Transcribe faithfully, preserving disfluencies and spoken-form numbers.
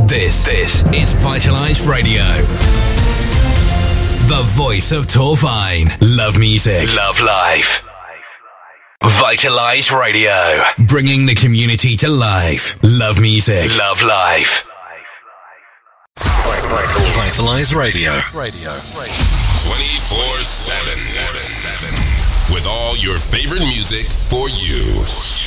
This, this is Vitalize Radio. The voice of Torfine. Love music. Love life. Vitalize Radio. Bringing the community to life. Love music. Love life. Vitalize Radio. Radio. twenty-four seven. With all your favorite music for you.